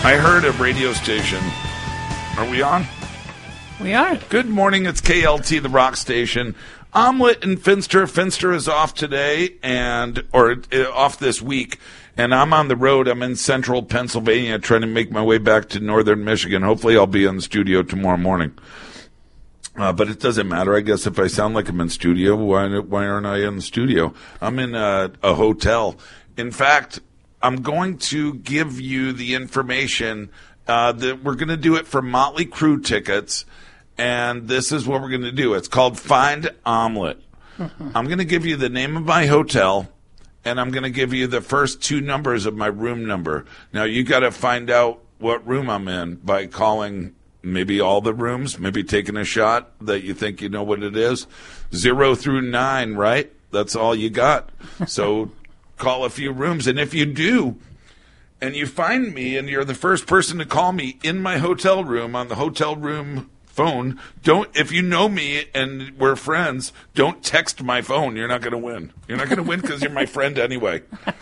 I heard a radio station. Are we on? We are. Good morning. It's KLT, the rock station. Omelet in Finster. Finster is off today or off this week, and I'm on the road. I'm in central Pennsylvania trying to make my way back to northern Michigan. Hopefully I'll be in the studio tomorrow morning. But it doesn't matter. I guess if I sound like I'm in studio, why aren't I in the studio? I'm in a hotel. In fact, I'm going to give you the information that we're going to do it for Motley Crue tickets, and this is what we're going to do. It's called Find Omelet. I'm going to give you the name of my hotel, and I'm going to give you the first two numbers of my room number. Now, you got to find out what room I'm in by calling maybe all the rooms, maybe taking a shot that you think you know what it is. 0 through 9, right? That's all you got. So call a few rooms, and if you do, and you find me, and you're the first person to call me in my hotel room on the hotel room phone, if you know me and we're friends, don't text my phone. You're not going to win. You're not going to win because you're my friend anyway.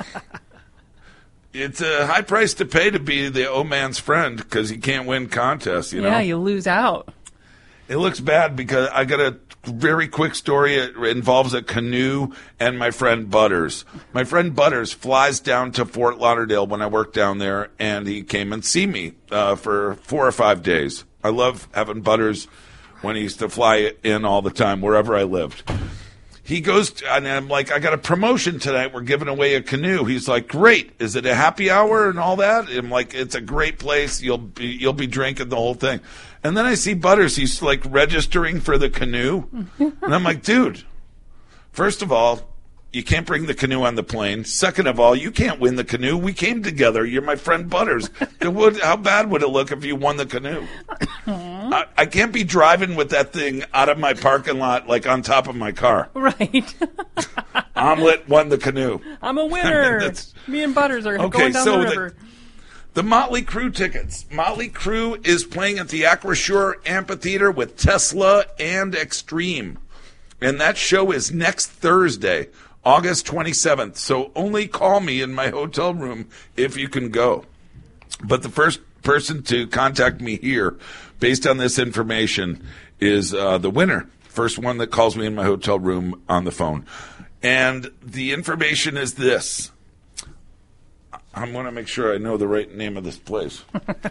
It's a high price to pay to be the old man's friend because you can't win contests, you know? Yeah, you lose out. It looks bad because I got a very quick story. It involves a canoe and my friend Butters. My friend Butters flies down to Fort Lauderdale when I work down there, and he came and see me for 4 or 5 days. I love having Butters when he used to fly in all the time, wherever I lived. He goes, and I'm like, I got a promotion tonight. We're giving away a canoe. He's like, great. Is it a happy hour and all that? I'm like, it's a great place. You'll be drinking the whole thing. And then I see Butters. He's like registering for the canoe. And I'm like, dude, first of all, you can't bring the canoe on the plane. Second of all, you can't win the canoe. We came together. You're my friend Butters. How bad would it look if you won the canoe? I can't be driving with that thing out of my parking lot, like on top of my car. Right. Omelet won the canoe. I'm a winner. Me and Butters are going down the river. The Motley Crue tickets. Motley Crue is playing at the Acrisure Amphitheater with Tesla and Extreme. And that show is next Thursday, August 27th. So only call me in my hotel room if you can go. But the first person to contact me here, based on this information, is the winner. First one that calls me in my hotel room on the phone. And the information is this. I want to make sure I know the right name of this place.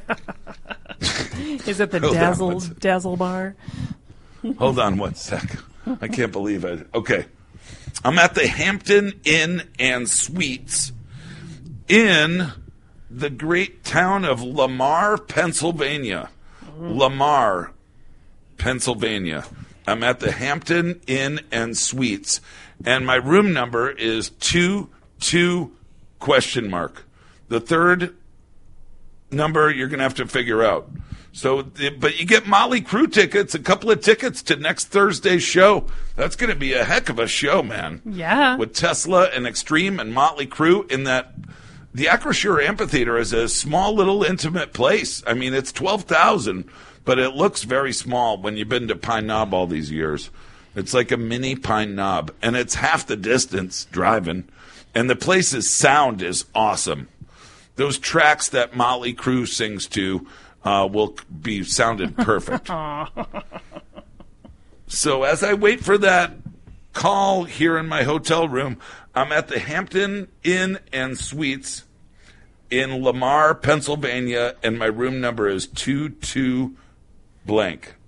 Is it the Dazzle Bar? Hold on one sec. I can't believe it. Okay. I'm at the Hampton Inn and Suites in the great town of Lamar, Pennsylvania. Lamar, Pennsylvania. I'm at the Hampton Inn and Suites. And my room number is 22 ? The third number you're going to have to figure out. So, but you get Motley Crue tickets, a couple of tickets to next Thursday's show. That's going to be a heck of a show, man. Yeah. With Tesla and Extreme and Motley Crue in that. The Acrisure Amphitheater is a small little intimate place. I mean, it's 12,000, but it looks very small when you've been to Pine Knob all these years. It's like a mini Pine Knob, and it's half the distance driving. And the place's sound is awesome. Those tracks that Motley Crue sings to will be sounded perfect. So as I wait for that call here in my hotel room, I'm at the Hampton Inn and Suites in Lamar, Pennsylvania, and my room number is 22 blank.